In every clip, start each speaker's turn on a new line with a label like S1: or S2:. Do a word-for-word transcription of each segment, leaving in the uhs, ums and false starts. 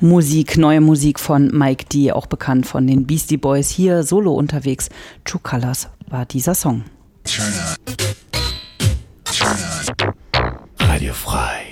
S1: Musik, neue Musik von Mike D., auch bekannt von den Beastie Boys, hier solo unterwegs. True Colors war dieser Song.
S2: Turn on. Turn on. Radio frei.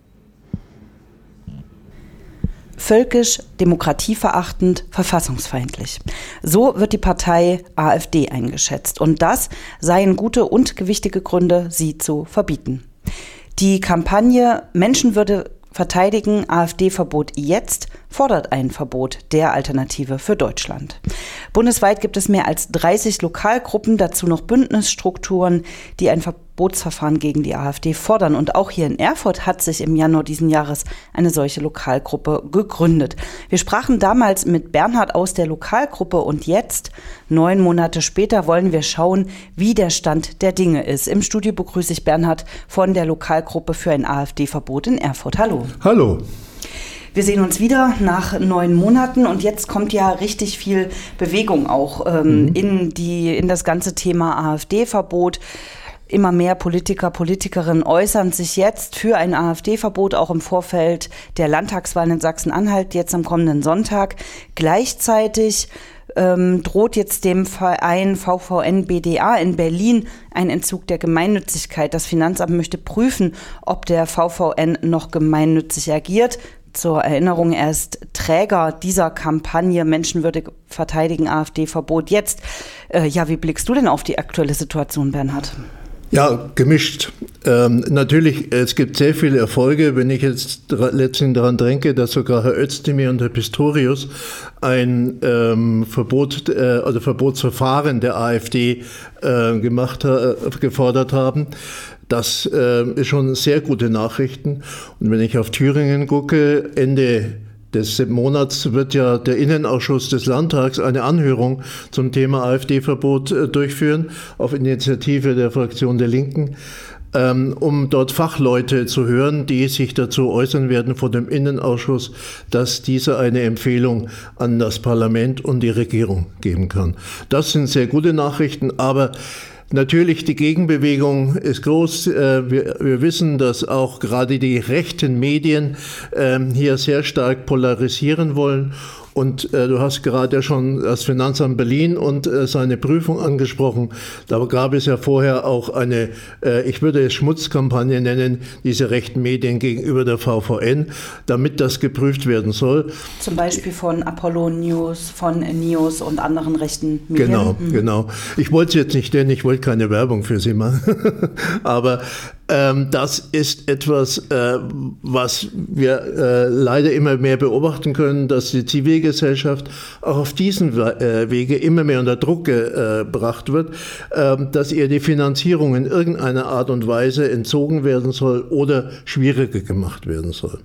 S1: Völkisch, demokratieverachtend, verfassungsfeindlich. So wird die Partei AfD eingeschätzt. Und das seien gute und gewichtige Gründe, sie zu verbieten. Die Kampagne Menschenwürde verteidigen, AfD-Verbot jetzt, fordert ein Verbot der Alternative für Deutschland. Bundesweit gibt es mehr als dreißig Lokalgruppen, dazu noch Bündnisstrukturen, die ein Verbotsverfahren gegen die AfD fordern. Und auch hier in Erfurt hat sich im Januar diesen Jahres eine solche Lokalgruppe gegründet. Wir sprachen damals mit Bernhard aus der Lokalgruppe und jetzt, neun Monate später, wollen wir schauen, wie der Stand der Dinge ist. Im Studio begrüße ich Bernhard von der Lokalgruppe für ein AfD-Verbot in Erfurt. Hallo.
S3: Hallo.
S1: Wir sehen uns wieder nach neun Monaten und jetzt kommt ja richtig viel Bewegung auch ähm, mhm. in die, in das ganze Thema AfD-Verbot. Immer mehr Politiker, Politikerinnen äußern sich jetzt für ein AfD-Verbot, auch im Vorfeld der Landtagswahlen in Sachsen-Anhalt, jetzt am kommenden Sonntag. Gleichzeitig ähm, droht jetzt dem Verein V V N B D A in Berlin ein Entzug der Gemeinnützigkeit. Das Finanzamt möchte prüfen, ob der V V N noch gemeinnützig agiert. Zur Erinnerung, er ist Träger dieser Kampagne Menschenwürde verteidigen, AfD-Verbot jetzt. Äh, ja, wie blickst du denn auf die aktuelle Situation, Bernhard?
S3: Ja, gemischt. Ähm, natürlich, es gibt sehr viele Erfolge. Wenn ich jetzt letztendlich daran denke, dass sogar Herr Özdemir und Herr Pistorius ein ähm, Verbot, äh, also Verbotsverfahren der AfD äh, gemacht, äh, gefordert haben, das äh, ist schon sehr gute Nachrichten. Und wenn ich auf Thüringen gucke, Ende des Monats wird ja der Innenausschuss des Landtags eine Anhörung zum Thema AfD-Verbot äh, durchführen, auf Initiative der Fraktion der Linken, ähm, um dort Fachleute zu hören, die sich dazu äußern werden vor dem Innenausschuss, dass dieser eine Empfehlung an das Parlament und die Regierung geben kann. Das sind sehr gute Nachrichten, aber natürlich, die Gegenbewegung ist groß. Wir, wir wissen, dass auch gerade die rechten Medien hier sehr stark polarisieren wollen. Und äh, du hast gerade ja schon das Finanzamt Berlin und äh, seine Prüfung angesprochen. Da gab es ja vorher auch eine, äh, ich würde es Schmutzkampagne nennen, diese rechten Medien gegenüber der V V N, damit das geprüft werden soll.
S1: Zum Beispiel von Apollo News, von News und anderen rechten Medien.
S3: Genau,
S1: mhm.
S3: genau. Ich wollte es jetzt nicht nennen, ich wollte keine Werbung für sie machen. Aber ähm, das ist etwas, äh, was wir äh, leider immer mehr beobachten können, dass die Zivilgesellschaft auch auf diesen äh, Wege immer mehr unter Druck gebracht wird, äh, dass ihr die Finanzierung in irgendeiner Art und Weise entzogen werden soll oder schwieriger gemacht werden soll.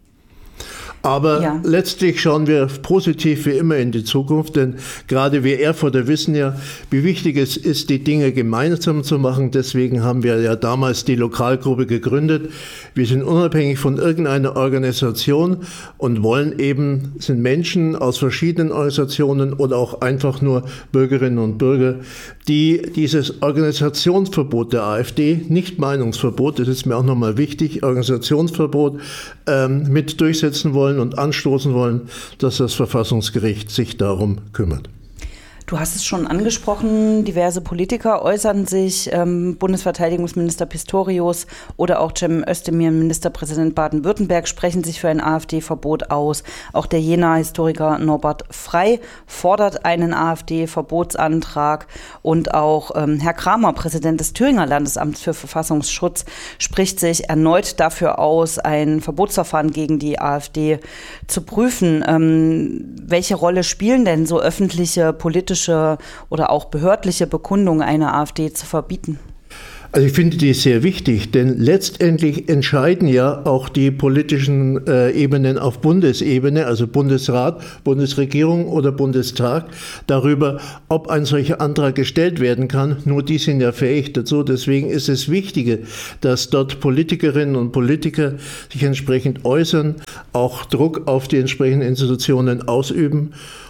S3: Aber ja. Letztlich schauen wir positiv wie immer in die Zukunft, denn gerade wir Erfurter wissen ja, wie wichtig es ist, die Dinge gemeinsam zu machen. Deswegen haben wir ja damals die Lokalgruppe gegründet. Wir sind unabhängig von irgendeiner Organisation und wollen eben, sind Menschen aus verschiedenen Organisationen oder auch einfach nur Bürgerinnen und Bürger, die dieses Organisationsverbot der AfD, nicht Meinungsverbot, das ist mir auch nochmal wichtig, Organisationsverbot ähm, mit durchsetzen wollen und anstoßen wollen, dass das Verfassungsgericht sich darum kümmert.
S1: Du hast es schon angesprochen, diverse Politiker äußern sich, ähm, Bundesverteidigungsminister Pistorius oder auch Cem Özdemir, Ministerpräsident Baden-Württemberg, sprechen sich für ein AfD-Verbot aus. Auch der Jenaer Historiker Norbert Frey fordert einen AfD-Verbotsantrag und auch ähm, Herr Kramer, Präsident des Thüringer Landesamts für Verfassungsschutz, spricht sich erneut dafür aus, ein Verbotsverfahren gegen die AfD zu prüfen. Ähm, welche Rolle spielen denn so öffentliche, politische oder auch behördliche Bekundung, eine AfD zu verbieten?
S3: Also ich finde die sehr wichtig, denn letztendlich entscheiden ja auch die politischen äh, Ebenen auf Bundesebene, also Bundesrat, Bundesregierung oder Bundestag, darüber, ob ein solcher Antrag gestellt werden kann. Nur die sind ja fähig dazu. Deswegen ist es wichtig, dass dort Politikerinnen und Politiker sich entsprechend äußern, auch Druck auf die entsprechenden Institutionen ausüben.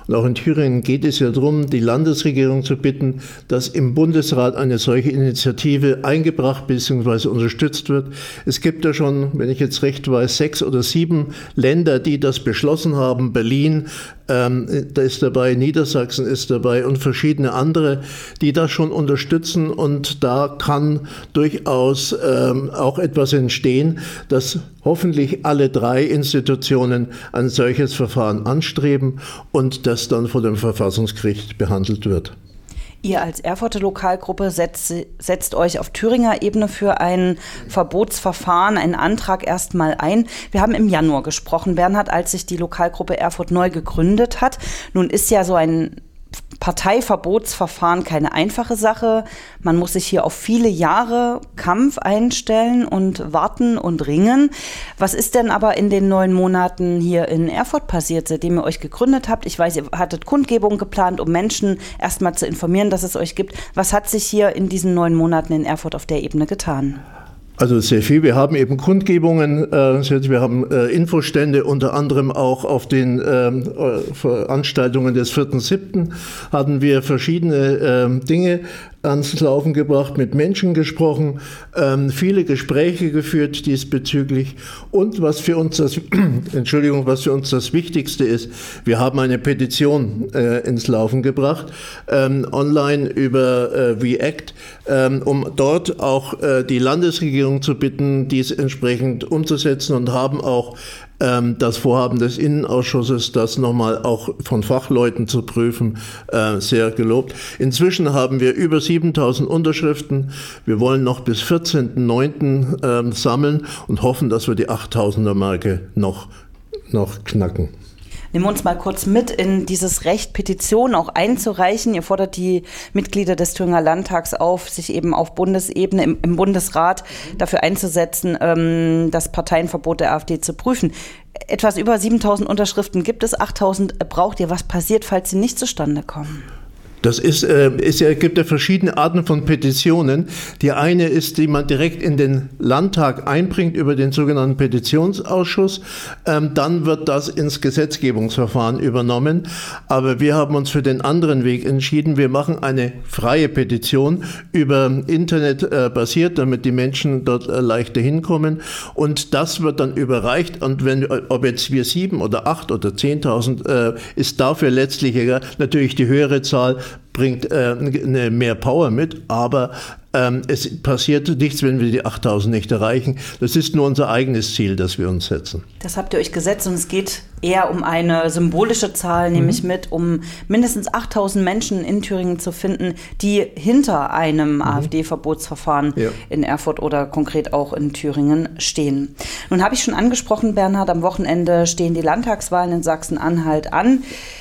S3: Und auch in Thüringen geht es ja darum, die Landesregierung zu bitten, dass im Bundesrat eine solche Initiative eingebracht bzw. unterstützt wird. Es gibt ja schon, wenn ich jetzt recht weiß, sechs oder sieben Länder, die das beschlossen haben. Berlin, ähm, da ist dabei, Niedersachsen ist dabei und verschiedene andere, die das schon unterstützen. Und da kann durchaus ähm, auch etwas entstehen, dass hoffentlich alle drei Institutionen ein solches Verfahren anstreben und das dann vor dem Verfassungsgericht behandelt wird.
S1: Ihr als Erfurter Lokalgruppe setzt, setzt euch auf Thüringer Ebene für ein Verbotsverfahren, einen Antrag erstmal ein. Wir haben im Januar gesprochen, Bernhard, als sich die Lokalgruppe Erfurt neu gegründet hat. Nun ist ja so ein Parteiverbotsverfahren keine einfache Sache. Man muss sich hier auf viele Jahre Kampf einstellen und warten und ringen. Was ist denn aber in den neun Monaten hier in Erfurt passiert, seitdem ihr euch gegründet habt? Ich weiß, ihr hattet Kundgebungen geplant, um Menschen erstmal zu informieren, dass es euch gibt. Was hat sich hier in diesen neun Monaten in Erfurt auf der Ebene getan?
S3: Also sehr viel. Wir haben eben Kundgebungen, äh, wir haben äh, Infostände, unter anderem auch auf den äh, Veranstaltungen des vierten siebten hatten wir verschiedene äh, Dinge ans Laufen gebracht, mit Menschen gesprochen, ähm, viele Gespräche geführt diesbezüglich. Und was für uns das, Entschuldigung, was für uns das Wichtigste ist, wir haben eine Petition äh, ins Laufen gebracht, ähm, online über äh, React, ähm, um dort auch äh, die Landesregierung zu bitten, dies entsprechend umzusetzen und haben auch das Vorhaben des Innenausschusses, das nochmal auch von Fachleuten zu prüfen, sehr gelobt. Inzwischen haben wir über siebentausend Unterschriften. Wir wollen noch bis vierzehnten neunten sammeln und hoffen, dass wir die achttausender-Marke noch, noch knacken.
S1: Nehmen wir uns mal kurz mit in dieses Recht, Petitionen auch einzureichen. Ihr fordert die Mitglieder des Thüringer Landtags auf, sich eben auf Bundesebene, im, im Bundesrat dafür einzusetzen, ähm, das Parteienverbot der AfD zu prüfen. Etwas über siebentausend Unterschriften gibt es, achttausend braucht ihr. Was passiert, falls sie nicht zustande kommen?
S3: Das ist, äh, ist ja, gibt ja verschiedene Arten von Petitionen. Die eine ist, die man direkt in den Landtag einbringt über den sogenannten Petitionsausschuss. Ähm, dann wird das ins Gesetzgebungsverfahren übernommen. Aber wir haben uns für den anderen Weg entschieden. Wir machen eine freie Petition über Internet äh, basiert, damit die Menschen dort äh, leichter hinkommen. Und das wird dann überreicht. Und wenn, ob jetzt wir sieben oder acht oder zehntausend, äh, ist dafür letztlich egal. Natürlich die höhere Zahl bringt äh, eine mehr Power mit, aber ähm, es passiert nichts, wenn wir die achttausend nicht erreichen. Das ist nur unser eigenes Ziel, das wir uns setzen.
S1: Das habt ihr euch gesetzt und es geht eher um eine symbolische Zahl, nehme mhm. ich mit, um mindestens achttausend Menschen in Thüringen zu finden, die hinter einem mhm. AfD-Verbotsverfahren ja. in Erfurt oder konkret auch in Thüringen stehen. Nun habe ich schon angesprochen, Bernhard, am Wochenende stehen die Landtagswahlen in Sachsen-Anhalt an.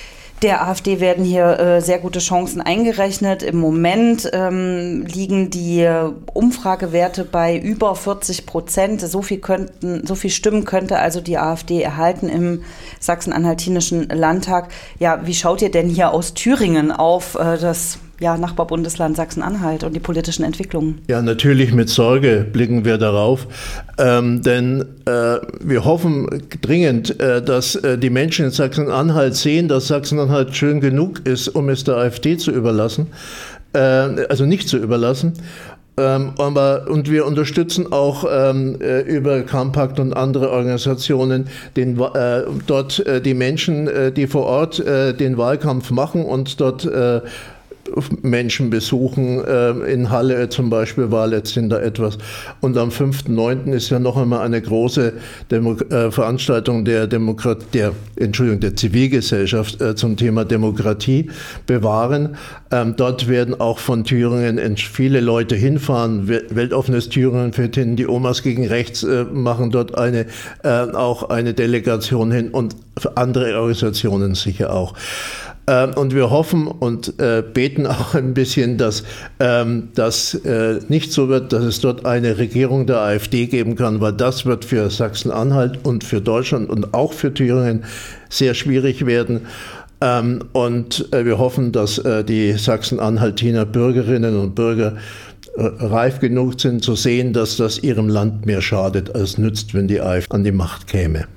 S1: Der AfD werden hier äh, sehr gute Chancen eingerechnet. Im Moment ähm, liegen die Umfragewerte bei über vierzig Prozent. So viel könnten, so viel Stimmen könnte also die AfD erhalten im sachsen-anhaltinischen Landtag. Ja, wie schaut ihr denn hier aus Thüringen auf äh, das ja, Nachbarbundesland Sachsen-Anhalt und die politischen Entwicklungen?
S3: Ja, natürlich mit Sorge blicken wir darauf, ähm, denn äh, wir hoffen dringend, äh, dass äh, die Menschen in Sachsen-Anhalt sehen, dass Sachsen-Anhalt schön genug ist, um es der AfD zu überlassen, äh, also nicht zu überlassen. Ähm, aber, und wir unterstützen auch ähm, über Campakt und andere Organisationen den, äh, dort äh, die Menschen, äh, die vor Ort äh, den Wahlkampf machen und dort äh, Menschen besuchen. In Halle zum Beispiel war letztens da etwas. Und am fünften neunten ist ja noch einmal eine große Demo- äh, Veranstaltung der, Demokrat- der, Entschuldigung, der Zivilgesellschaft äh, zum Thema Demokratie bewahren. Ähm, dort werden auch von Thüringen viele Leute hinfahren. Weltoffenes Thüringen fährt hin, die Omas gegen Rechts äh, machen dort eine, äh, auch eine Delegation hin und andere Organisationen sicher auch. Und wir hoffen und äh, beten auch ein bisschen, dass ähm, das äh, nicht so wird, dass es dort eine Regierung der AfD geben kann, weil das wird für Sachsen-Anhalt und für Deutschland und auch für Thüringen sehr schwierig werden. Ähm, und äh, wir hoffen, dass äh, die Sachsen-Anhaltiner Bürgerinnen und Bürger äh, reif genug sind zu sehen, dass das ihrem Land mehr schadet als nützt, wenn die AfD an die Macht käme.